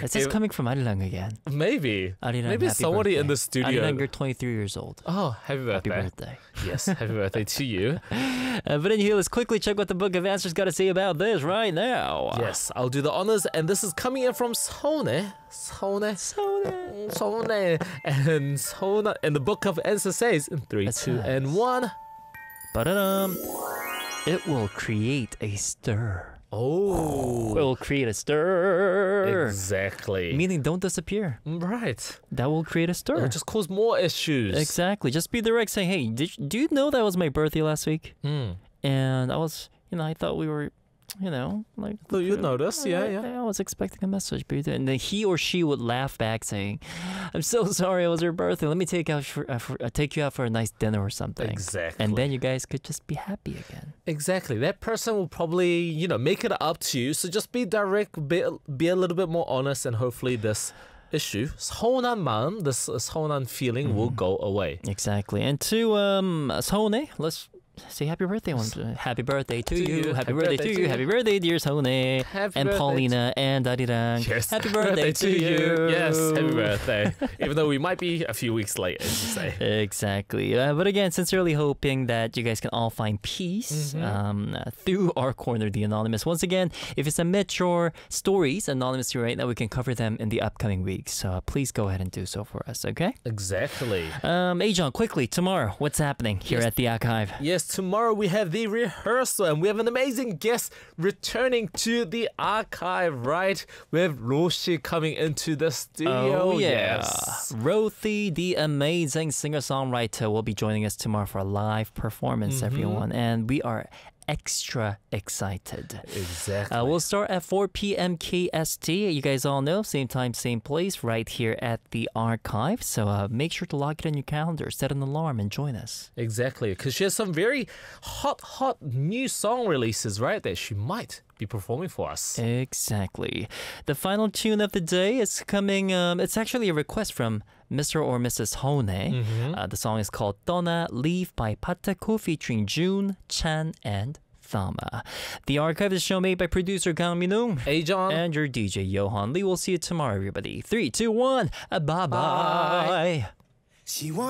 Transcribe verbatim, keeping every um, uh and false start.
Is this It- coming from Arirang again? Maybe. Arirang, Maybe happy somebody in birthday. the studio. Arirang, you're twenty-three years old. Oh, happy birthday. Happy birthday. Yes, happy birthday to you. Uh, but anyway, let's quickly check what the Book of Answers got to say about this right now. Yes, I'll do the honors, and this is coming in from Sone. Sone. So, Sone. And Sone. And the Book of Answers says, in three, It two, says- and one. Ba-da-dum. It will create a stir. Oh. It will create a stir. Exactly. Meaning, don't disappear. Right. That will create a stir. It'll just cause more issues. Exactly. Just be direct, saying, "Hey, did you, do you know that was my birthday last week?" Hmm. And I was, you know, I thought we were, you know, like. So you notice, yeah, I, yeah. I was expecting a message, but you didn't. And then he or she would laugh back, saying, "I'm so sorry, it was your birthday. Let me take out for, uh, for uh, take you out for a nice dinner or something." Exactly. And then you guys could just be happy again. Exactly. That person will probably, you know, make it up to you. So just be direct, be, be a little bit more honest, and hopefully this issue, 서운한 마음, this uh, 서운한 feeling will go away. Exactly. And to um, Sone, let's say happy birthday. One, happy birthday to, To you. you. Happy, birthday, to you. Happy birthday, dear Sone. Happy and birthday Paulina and Arirang. Yes. Happy birthday, to you. Yes, happy birthday. Even though we might be a few weeks late, as you say. Exactly. Uh, but again, sincerely hoping that you guys can all find peace Mhm. um, uh, through our corner, The Anonymous. Once again, if you submit your stories anonymously right now, we can cover them in the upcoming weeks. So uh, please go ahead and do so for us, okay? Exactly. Um, Ajon, quickly, tomorrow, what's happening here Yes. at the archive? Yes, tomorrow we have the rehearsal and we have an amazing guest returning to the archive, right? We have Roshi coming into the studio. Oh, yeah. Yes. Rothy, the amazing singer-songwriter, will be joining us tomorrow for a live performance, Mhm. everyone. And we are extra excited. Exactly. Uh, we'll start at four p.m. K S T. You guys all know, same time, same place, right here at the archive. So uh, make sure to lock it in your calendar, set an alarm, and join us. Exactly, because she has some very hot, hot new song releases, right, that she might be performing for us. Exactly. The final tune of the day is coming, um, it's actually a request from Mister or Missus Hone. Mhm. Uh, the song is called Donna Leave by Patako featuring June, Chan, and Thama. The archive is a show made by producer Kang Minung Ajon. and your D J Johan Lee. We'll see you tomorrow, everybody. Three, two, one. Bye bye. She